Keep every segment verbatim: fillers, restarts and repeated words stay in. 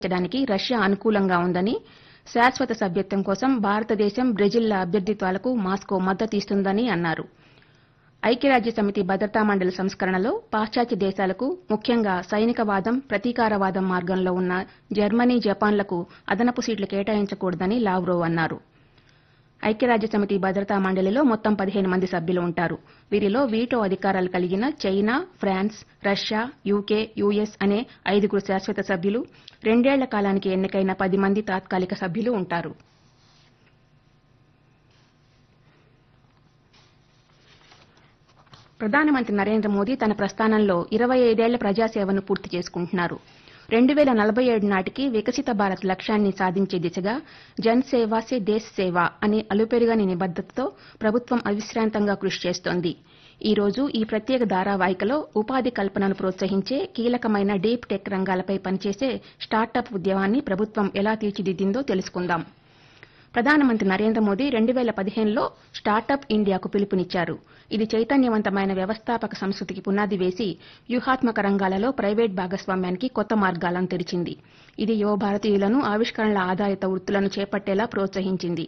డానికి రష్యా అనుకూలంగా ఉందని, శాశ్వత సభ్యత్వం కోసం భారతదేశం, బ్రెజిల్ల అభ్యర్థిత్వాలకు మాస్కో మద్దతిస్తుందని అన్నారు. ఐక్యరాజ్యసమితి భద్రతా మండలి సంస్కరణలో పాశ్చాత్య దేశాలకు, ముఖ్యంగా సైనికవాదం, ప్రతీకారవాదం మార్గంలో ఉన్న జర్మనీ, జపాన్లకు అదనపు సీట్లు కేటాయించకూడదని లావ్రోవ్ అన్నారు. ఐక్యరాజ్యసమితి భద్రతా మండలిలో మొత్తం పదిహేను మంది సభ్యులు ఉంటారు. వీరిలో వీటో అధికారాలు కలిగిన China, France, Russia, UK, US అనే ఐదుగురు శాశ్వత సభ్యులు, రెండేళ్ల కాలానికి ఎన్నికైన పది మంది తాత్కాలిక సభ్యులు ఉంటారు. ప్రధానమంత్రి నరేంద్ర మోదీ తన ప్రస్థానంలో ఇరవై ఐదేళ్ల ప్రజాసేవను పూర్తి చేసుకుంటున్నారు. రెండు వేల నలభై ఏడు నాటికి వికసిత భారత్ లక్ష్యాన్ని సాధించే దిశగా జన్ సేవా సే దేశ్ సేవా అనే అలుపెరుగని నిబద్దతతో ప్రభుత్వం అవిశ్రాంతంగా కృషి చేస్తోంది. ఈ రోజు ఈ ప్రత్యేక ధారావాహికలో ఉపాధి కల్పనను ప్రోత్సహించే కీలకమైన డీప్ టెక్ రంగాలపై పనిచేసే స్టార్టప్ ఉద్యమాన్ని ప్రభుత్వం ఎలా తీర్చిదిద్దిందో తెలుసుకుందాం. ప్రధానమంత్రి నరేంద్ర మోదీ రెండు వేల పదిహేనులో స్టార్టప్ ఇండియాకు పిలుపునిచ్చారు. ఇది చైతన్యవంతమైన వ్యవస్థాపక సంస్కృతికి పునాది వేసి వ్యూహాత్మక రంగాలలో ప్రైవేట్ భాగస్వామ్యానికి కొత్త మార్గాలను తెరిచింది. ఇది యువ భారతీయులను ఆవిష్కరణల ఆధారిత వృత్తులను చేపట్టేలా ప్రోత్సహించింది.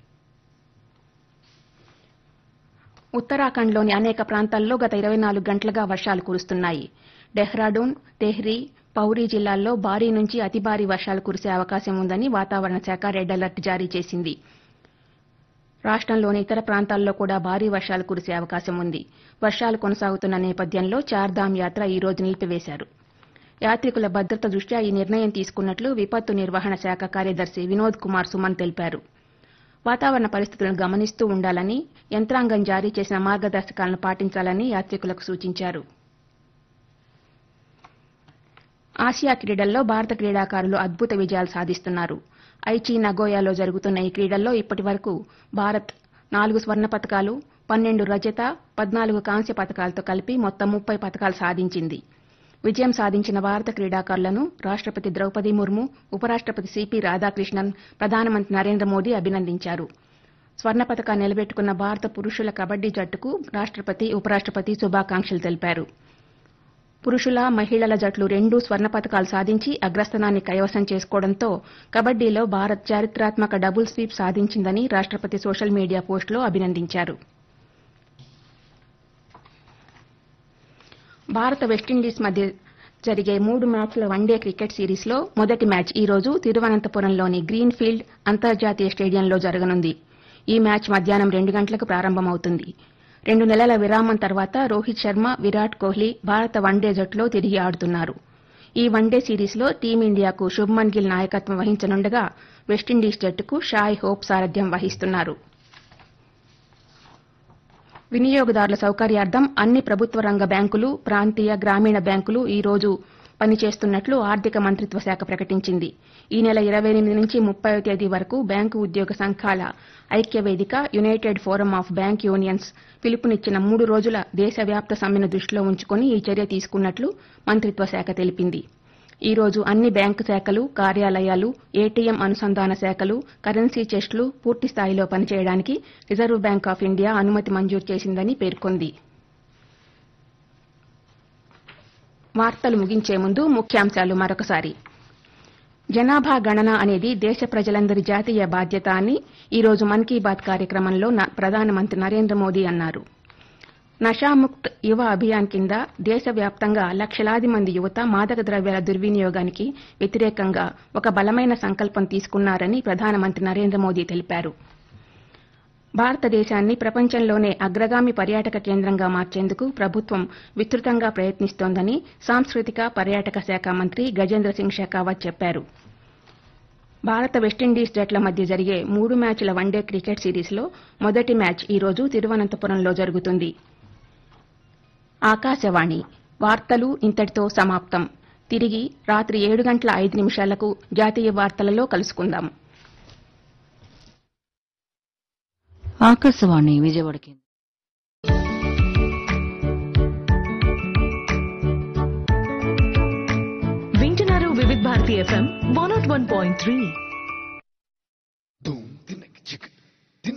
ఉత్తరాఖండ్లోని అనేక ప్రాంతాల్లో గత ఇరవై నాలుగు గంటలుగా వర్షాలు కురుస్తున్నాయి. డెహ్రాడూన్, తెహ్రీ, పౌరీ జిల్లాల్లో భారీ నుంచి అతి భారీ వర్షాలు కురిసే అవకాశం ఉందని వాతావరణ శాఖ రెడ్ అలర్ట్ జారీ చేసింది. రాష్టంలోని ఇతర ప్రాంతాల్లో కూడా భారీ వర్షాలు కురిసే అవకాశం ఉంది. వర్షాలు కొనసాగుతున్న నేపథ్యంలో చార్ధామ్ యాత్ర ఈ రోజు నిలిపివేశారు. యాత్రికుల భద్రత దృష్ట్యా ఈ నిర్ణయం తీసుకున్నట్లు విపత్తు నిర్వహణ శాఖ కార్యదర్శి వినోద్ కుమార్ సుమన్ తెలిపారు. వాతావరణ పరిస్థితులను గమనిస్తూ ఉండాలని, యంత్రాంగం జారీ చేసిన మార్గదర్శకాలను పాటించాలని యాత్రికులకు సూచించారు. ఆసియా క్రీడల్లో భారత క్రీడాకారులు అద్భుత విజయాలు సాధిస్తున్నారు. ఐచి నగోయాలో జరుగుతున్న ఈ క్రీడల్లో ఇప్పటి వరకు భారత్ నాలుగు స్వర్ణ పతకాలు, పన్నెండు రజత, పద్నాలుగు కాంస్య పతకాలతో కలిపి మొత్తం ముప్పై పతకాలు సాధించింది. విజయం సాధించిన భారత క్రీడాకారులను రాష్టపతి ద్రౌపది ముర్ము, ఉపరాష్టపతి సిపి రాధాకృష్ణన్, ప్రధానమంత్రి నరేంద్ర మోదీ అభినందించారు. స్వర్ణ పతకాన్ని నిలబెట్టుకున్న భారత పురుషుల కబడ్డీ జట్టుకు రాష్టపతి, ఉపరాష్టపతి శుభాకాంక్షలు తెలిపారు. పురుషుల, మహిళల జట్లు రెండూ స్వర్ణ పతకాలు సాధించి అగ్రస్థానాన్ని కైవసం చేసుకోవడంతో కబడ్డీలో భారత్ చారిత్రాత్మక డబుల్ స్వీప్ సాధించిందని రాష్టపతి సోషల్ మీడియా పోస్టులో అభినందించారు. భారత వెస్టిండీస్ మధ్య జరిగే మూడు మ్యాచ్ల వన్డే క్రికెట్ సిరీస్లో మొదటి మ్యాచ్ ఈ రోజు తిరువనంతపురంలోని గ్రీన్ ఫీల్డ్ అంతర్జాతీయ స్టేడియంలో జరగనుంది. ఈ మ్యాచ్ మధ్యాహ్నం రెండు గంటలకు ప్రారంభమవుతుంది. రెండు నెలల విరామం తర్వాత రోహిత్ శర్మ, విరాట్ కోహ్లీ భారత వన్డే జట్టులో తిరిగి ఆడుతున్నారు. ఈ వన్డే సిరీస్లో టీమిండియాకు శుభ్మన్ గిల్ నాయకత్వం వహించనుండగా వెస్టిండీస్ జట్టుకు షాయ్ హోప్ సారథ్యం వహిస్తున్నారు. వినియోగదారుల సౌకర్యార్థం అన్ని ప్రభుత్వ రంగ బ్యాంకులు, ప్రాంతీయ, గ్రామీణ బ్యాంకులు ఈ రోజు పనిచేస్తున్నట్లు ఆర్థిక మంత్రిత్వ శాఖ ప్రకటించింది. ఈ నెల ఇరవై ఎనిమిది నుంచి ముప్పై తేదీ వరకు బ్యాంకు ఉద్యోగ సంఘాల ఐక్య వేదిక, United forum of bank unions పిలుపునిచ్చిన మూడు రోజుల దేశవ్యాప్త సమ్మెను దృష్టిలో ఉంచుకుని ఈ చర్య తీసుకున్నట్లు మంత్రిత్వ శాఖ తెలిపింది. ఈ రోజు అన్ని బ్యాంకు శాఖలు, కార్యాలయాలు, ఏటీఎం అనుసంధాన శాఖలు, కరెన్సీ చెస్టులు పూర్తి స్థాయిలో పనిచేయడానికి రిజర్వ్ బ్యాంక్ ఆఫ్ ఇండియా అనుమతి మంజూరు చేసిందని పేర్కొంది. వార్తలు ముగించే ముందు ముఖ్యాంశాలు మరొకసారి. జనాభా గణన అనేది దేశ ప్రజలందరి జాతీయ బాధ్యత అని ఈ రోజు మన్ కీ బాత్ కార్యక్రమంలో ప్రధానమంత్రి నరేంద్ర మోదీ అన్నారు. నషాముక్త్ యువ అభియాన్ కింద దేశవ్యాప్తంగా లక్షలాది మంది యువత మాదక ద్రవ్యాల దుర్వినియోగానికి వ్యతిరేకంగా ఒక బలమైన సంకల్పం తీసుకున్నారని ప్రధానమంత్రి నరేంద్ర మోదీ తెలిపారు. భారతదేశాన్ని ప్రపంచంలోనే అగ్రగామి పర్యాటక కేంద్రంగా మార్చేందుకు ప్రభుత్వం విస్తృతంగా ప్రయత్నిస్తోందని సాంస్కృతిక పర్యాటక శాఖ మంత్రి గజేంద్ర సింగ్ షెకావత్ చెప్పారు. భారత వెస్టిండీస్ జట్ల మధ్య జరిగే మూడు మ్యాచ్ల వన్డే క్రికెట్ సిరీస్లో మొదటి మ్యాచ్ ఈ రోజు తిరువనంతపురంలో జరుగుతుంది. ఆకాశవాణి వార్తలు ఇంతటితో సమాప్తం. తిరిగి రాత్రి ఏడు గంటల ఐదు నిమిషాలకు జాతీయ వార్తలలో కలుసుకుందాం. ఆకాశవాణి విజయవాడ కేంద్రం. వింటున్నారు వివిధ Bharati FM one not one point three.